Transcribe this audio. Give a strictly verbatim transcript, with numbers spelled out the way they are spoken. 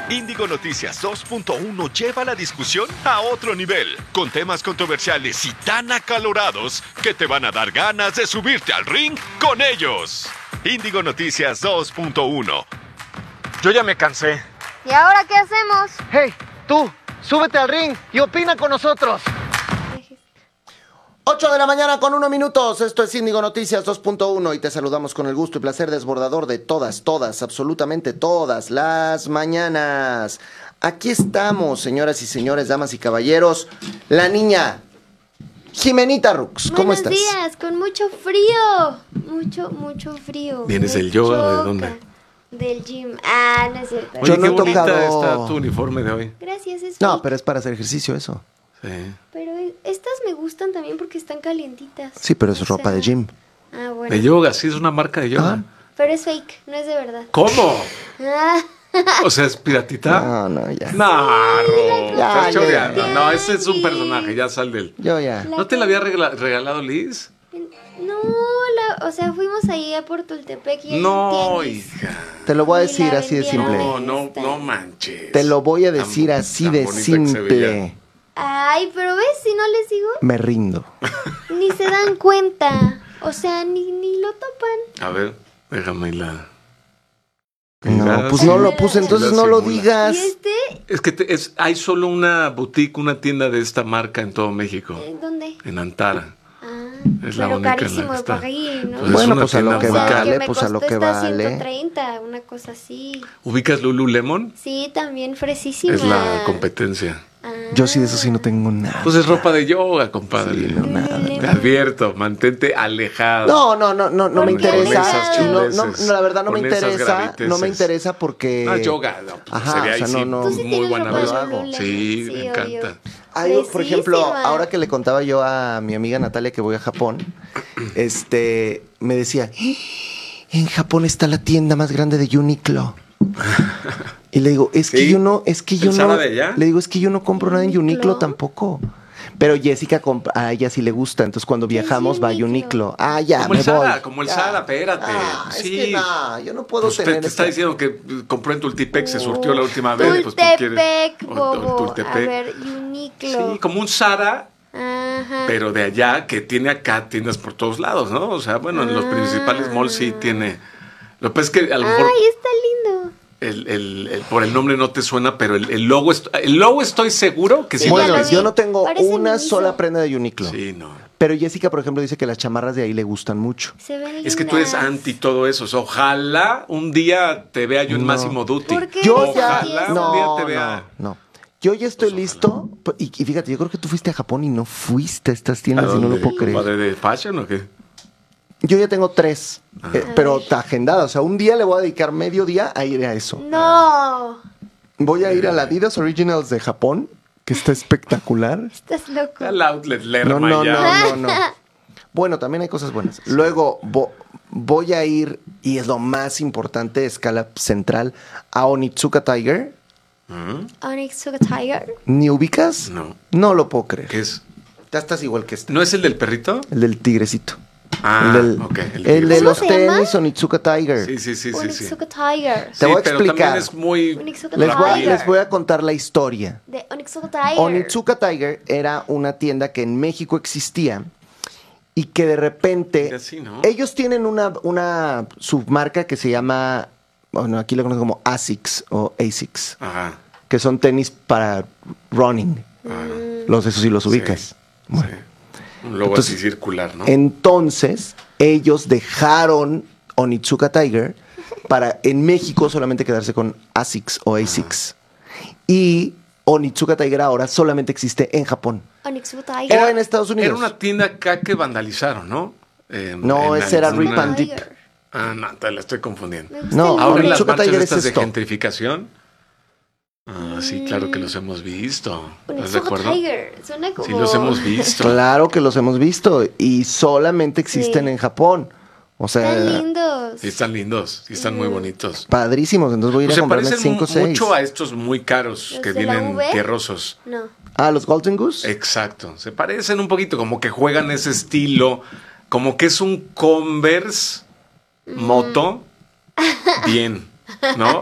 Índigo Noticias dos punto uno lleva la discusión a otro nivel, con temas controversiales y tan acalorados que te van a dar ganas de subirte al ring con ellos. Índigo Noticias dos punto uno. Yo ya me cansé. ¿Y ahora qué hacemos? Hey, tú, súbete al ring y opina con nosotros. ocho de la mañana con uno minutos. Esto es Índigo Noticias dos punto uno y te saludamos con el gusto y placer desbordador de todas, todas, absolutamente todas las mañanas. Aquí estamos, señoras y señores, damas y caballeros. La niña Jimenita Rux, ¿cómo Buenos estás? Buenos días, con mucho frío. Mucho, mucho frío. ¿Vienes Me del yoga o de choca. dónde? Del gym. Ah, no es cierto. Oye, Yo qué no he bonita tocado- está tu uniforme de hoy. Gracias, es No, fake. pero es para hacer ejercicio eso. Sí. Pero estas me gustan también porque están calientitas. Sí, pero es O ropa sea, de gym. Ah, bueno. De yoga, sí, es una marca de yoga. Ah. Pero es fake, no es de verdad. ¿Cómo? Ah, O sea, ¿es piratita? No, no, ya. No, Ro, Ya, estás ya, choreando. ya. No, ese es un personaje, ya sal del... Yo ya. La- ¿No te la había regla- regalado Liz? no, la, o sea, fuimos ahí a Portultepec y hay No, un tianguis. hija. Te lo voy a Y decir la así de vendieron simple. No, no, Esta. no manches. Te lo voy a Tan- decir así tan de bonita que se veía. simple. Ay, pero ves, si no les digo, Me rindo. ni se dan cuenta. O sea, ni, ni lo topan. A ver, déjame la... No, pues no lo puse, entonces no lo digas. ¿Y este? Es que te- es, hay solo una boutique, una tienda de esta marca en todo México. ¿En dónde? En Antara. Ah, Es la pero única en la carísimo que está. para ir, ¿no? Pues es Bueno, una pues a lo tienda que muy O sea, cara. vale, me pues a lo costó que esta vale. ciento treinta, una cosa así. ¿Ubicas Lululemon? Sí, también fresísima. Es la competencia. Ah. Yo sí de eso sí no tengo nada. Pues es ropa de yoga, compadre. Sí, no, nada. Te advierto, mantente alejado. No, no, no, no, no me Con interesa. esas Y no, no, chuleces, no, la verdad no me con esas interesa. graviteces. No me interesa porque. No, yoga. No, pues Ajá, sería o ahí sea, sí, no, no. Tú sí muy tienes buena ropa de vez. Lululemon. Sí, me obvio. encanta. Algo, por ejemplo, Fresísima. ahora que le contaba yo a mi amiga Natalia que voy a Japón, este, me decía, "¡Ah! En Japón está la tienda más grande de Uniqlo." Y le digo, es que ¿Sí? yo no, es que yo ¿El no, Zara de allá? le digo, es que yo no compro nada en Uniqlo ¿Uniqlo? tampoco. Pero Jessica, comp- a ella sí le gusta, entonces cuando ¿Qué es viajamos va a Uniqlo? Uniqlo. Ah, ya, Como me el Zara, voy. como el Ya. Zara, espérate. Ah, es Sí. que no, yo no puedo Pues te, tener te está esta- diciendo que compró en Tultepec, se surtió la última vez. Pues tú quieres. Tultepec, O- o bobo. Tultepec. A ver, Uniqlo. Sí, como un Zara, Ajá. pero de allá que tiene acá tiendas por todos lados, ¿no? O sea, bueno, en los Ah. principales malls sí tiene. Lo que pasa es que a lo mejor Ay, está lindo. el, el- el- por el nombre no te suena, pero el, el logo, est- el logo estoy seguro que sí. Sí, lo ya Bueno, lo es. vi. yo no tengo Parece una miniso. sola prenda de Uniqlo. Sí, no. Pero Jessica, por ejemplo, dice que las chamarras de ahí le gustan mucho. Se ven lindas. Es que tú eres anti todo eso. O sea, ojalá un día te vea yo en No. Massimo Dutti. ¿Por qué? Yo ya, Ojalá no, un día te no, vea. no. Yo ya estoy Pues listo. Y, y fíjate, yo creo que tú fuiste a Japón y no fuiste a estas tiendas y no lo puedo creer. ¿Padre de fashion o qué? Yo ya tengo tres, Ah. eh, pero agendada. O sea, un día le voy a dedicar medio día a ir a eso. No, Voy a ir a la Adidas Originals de Japón, que está espectacular. estás loco. Al outlet Lerma No, no, ya. no, no, no. Bueno, también hay cosas buenas. Luego vo- voy a ir, y es lo más importante, escala central, a Onitsuka Tiger. ¿Mm? Onitsuka Tiger. ¿Ni ubicas? No. No lo puedo creer. ¿Qué es? Ya estás igual que este. ¿No es el del perrito? El del tigrecito. Ah, el del- ok. El, tigre. de ¿Cómo los se llama? tenis Onitsuka Tiger. Sí, sí, sí, sí. sí. Onitsuka Tiger. Te voy a Sí, pero explicar. también es muy... Onitsuka Les voy, a, Tiger. les voy a contar la historia. De Onitsuka Tiger. Onitsuka Tiger era una tienda que en México existía y que de repente Era así, ¿no? ellos tienen una, una submarca que se llama, bueno, aquí lo conocen como ASICS o ASICS, Ajá. que son tenis para running. Los esos sí los ubicas. Sí, Bueno. sí. Un logo Entonces, así circular, ¿no? Entonces, ellos dejaron Onitsuka Tiger para en México solamente quedarse con ASICS o ASICS. Y Onitsuka Tiger ahora solamente existe en Japón. Onitsuka Tiger. Era en Estados Unidos. Era una tienda acá que vandalizaron, ¿no? En- No, en ese era alguna- Rip and Dip. Tiger. Ah, no, te la estoy confundiendo. Me gusta No, el Ahora nombre. en las Onitsuka marchas Tiger es estas de esto. gentrificación. Ah, sí, claro que los hemos visto. ¿Estás de Onitsuka acuerdo? Tiger. Suena como... Sí, los hemos visto. Claro que los hemos visto y solamente existen Sí. en Japón. O sea, Están lindos. Sí, están lindos, sí, están muy bonitos. padrísimos. Entonces voy a ir Pues a se comprarme parecen cinco o seis. mucho a estos muy caros ¿Los que de la vienen V? tierrosos. No. Ah, los Golden Goose. Exacto, se parecen un poquito, como que juegan ese estilo, como que es un Converse moto bien, ¿no?